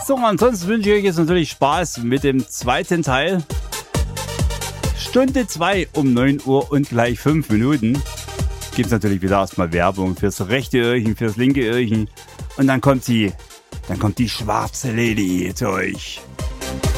So, ansonsten wünsche ich euch jetzt natürlich Spaß mit dem zweiten Teil. Stunde 2 um 9 Uhr und gleich 5 Minuten. Gibt es natürlich wieder erstmal Werbung fürs rechte Öhrchen, fürs linke Öhrchen. Und dann kommt die schwarze Lady zu euch.